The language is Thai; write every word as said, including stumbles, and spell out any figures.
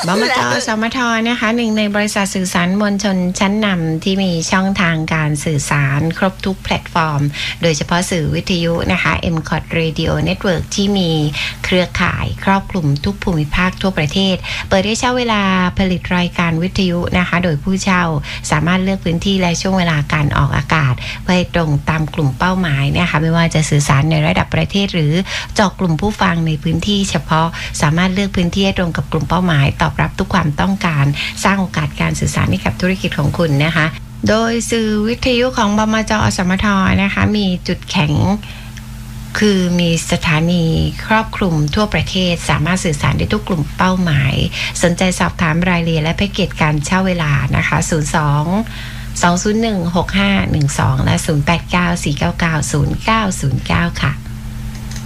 บมจ.สมท.นะคะหนึ่งในบริษัทสื่อสารมวลชนชั้นนำที่มีช่องทางการสื่อสารครบทุกแพลตฟอร์มโดยเฉพาะสื่อวิทยุนะคะ เอ็ม ซี โอ ที Radio Network ที่มีเครือข่ายครอบคลุมทุกภูมิภาคทั่วประเทศเปิดให้เช่าเวลาผลิตรายการวิทยุนะคะโดยผู้เช่าสามารถเลือกพื้นที่และช่วงเวลาการออกอากาศเพื่อให้ตรงตามกลุ่มเป้าหมายนะคะไม่ว่าจะสื่อสารในระดับประเทศหรือเจาะกลุ่มผู้ฟังในพื้นที่เฉพาะสามารถเลือกพื้นที่ให้ตรงกับกลุ่มเป้าหมายตอบรับทุกความต้องการสร้างโอกาสการสื่อสารให้กับธุรกิจของคุณนะคะโดยสื่อวิทยุของบมจ.สมท.นะคะมีจุดแข็งคือมีสถานีครอบคลุมทั่วประเทศสามารถสื่อสารได้ทุกกลุ่มเป้าหมายสนใจสอบถามรายละเอียดและแพ็กเกจการเช่าเวลานะคะศูนย์ สอง สอง ศูนย์ หนึ่ง หก ห้า หนึ่ง สองและศูนย์ แปด เก้า สี่ เก้า เก้า ศูนย์ เก้า ศูนย์ เก้าค่ะ